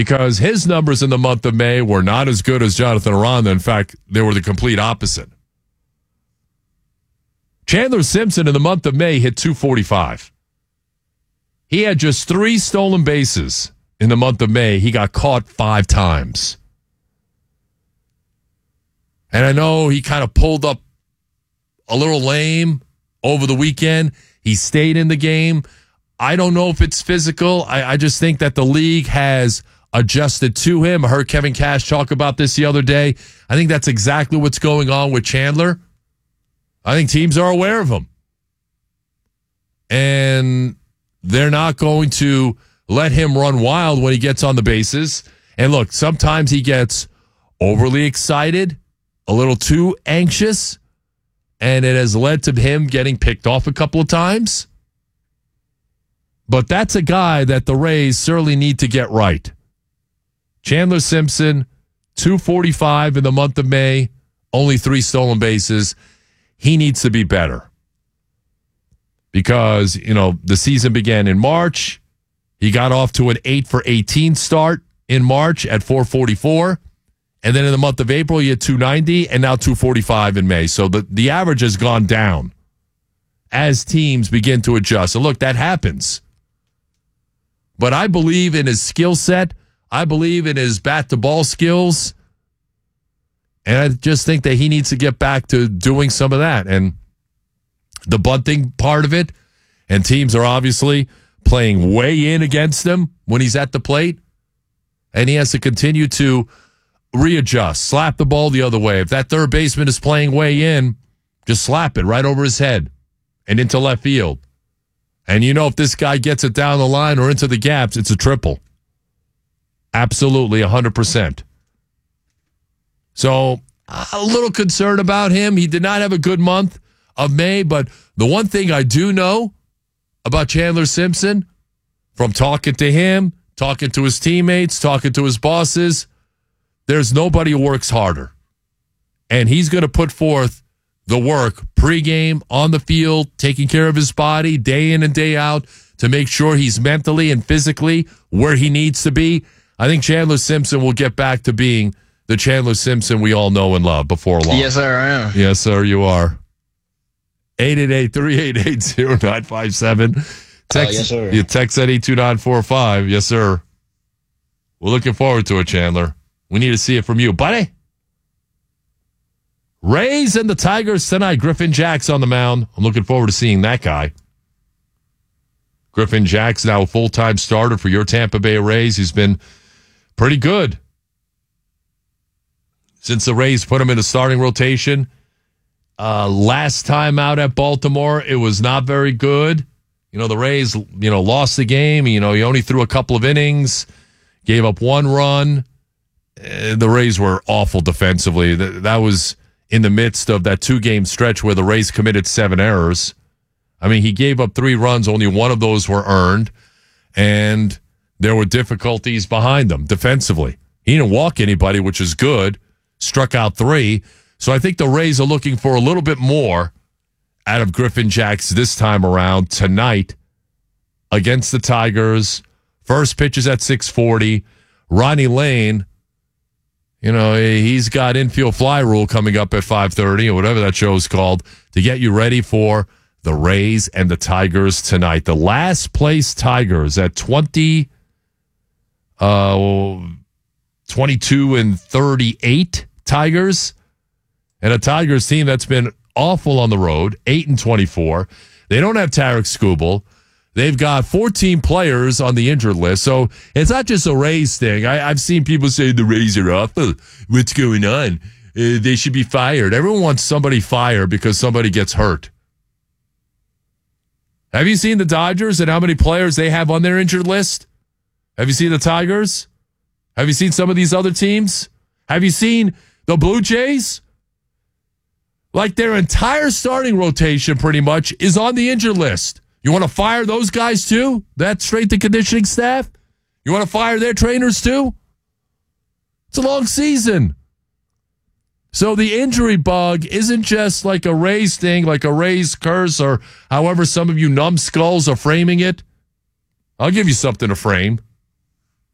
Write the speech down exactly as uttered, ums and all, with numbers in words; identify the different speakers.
Speaker 1: because his numbers in the month of May were not as good as Jonathan Aranda. In fact, they were the complete opposite. Chandler Simpson in the month of May hit two forty-five. He had just three stolen bases in the month of May. He got caught five times. And I know he kind of pulled up a little lame over the weekend. He stayed in the game. I don't know if it's physical. I, I just think that the league has adjusted to him. I heard Kevin Cash talk about this the other day. I think that's exactly what's going on with Chandler. I think teams are aware of him. And they're not going to let him run wild when he gets on the bases. And look, sometimes he gets overly excited, a little too anxious, and it has led to him getting picked off a couple of times. But that's a guy that the Rays certainly need to get right. Chandler Simpson, two forty-five in the month of May, only three stolen bases. He needs to be better. Because, you know, the season began in March. He got off to an eight for eighteen start in March at four forty-four. And then in the month of April, he had two ninety and now two forty-five in May. So the, the average has gone down as teams begin to adjust. And look, that happens. But I believe in his skill set. I believe in his bat-to-ball skills. And I just think that he needs to get back to doing some of that. And the bunting part of it, and teams are obviously playing way in against him when he's at the plate. And he has to continue to readjust, slap the ball the other way. If that third baseman is playing way in, just slap it right over his head and into left field. And you know if this guy gets it down the line or into the gaps, it's a triple. Absolutely, one hundred percent. So, a little concerned about him. He did not have a good month of May, but the one thing I do know about Chandler Simpson, from talking to him, talking to his teammates, talking to his bosses, there's nobody who works harder. And he's going to put forth the work pregame, on the field, taking care of his body day in and day out to make sure he's mentally and physically where he needs to be. I think Chandler Simpson will get back to being the Chandler Simpson we all know and love before long.
Speaker 2: Yes, sir, I am.
Speaker 1: Yes, sir, you are. eight eight eight, three eight eight, zero nine five seven. Text,
Speaker 2: uh, yes, sir.
Speaker 1: You text at eight two nine four five. Yes, sir. We're looking forward to it, Chandler. We need to see it from you, buddy. Rays and the Tigers tonight. Griffin Jack's on the mound. I'm looking forward to seeing that guy. Griffin Jack's now a full-time starter for your Tampa Bay Rays. He's been pretty good since the Rays put him in the starting rotation. Uh, last time out at Baltimore, it was not very good. You know, the Rays, you know, lost the game. You know, he only threw a couple of innings, gave up one run. Uh, the Rays were awful defensively. That, that was in the midst of that two-game stretch where the Rays committed seven errors. I mean, he gave up three runs. Only one of those were earned. And there were difficulties behind them defensively. He didn't walk anybody, which is good. Struck out three. So I think the Rays are looking for a little bit more out of Griffin Jax this time around tonight against the Tigers. First pitch is at six forty. Ronnie Lane, you know, he's got infield fly rule coming up at five thirty or whatever that show's called to get you ready for the Rays and the Tigers tonight. The last place Tigers at twenty, uh, twenty-two and thirty-eight Tigers. And a Tigers team that's been awful on the road, eight and twenty-four. They don't have Tarek Skubal. They've got fourteen players on the injured list. So it's not just a Rays thing. I, I've seen people say the Rays are awful. What's going on? Uh, they should be fired. Everyone wants somebody fired because somebody gets hurt. Have you seen the Dodgers and how many players they have on their injured list? Have you seen the Tigers? Have you seen some of these other teams? Have you seen the Blue Jays? Like their entire starting rotation pretty much is on the injured list. You want to fire those guys too? That strength and conditioning staff? You want to fire their trainers too? It's a long season. So the injury bug isn't just like a Rays thing, like a Rays curse, or however some of you numbskulls are framing it. I'll give you something to frame.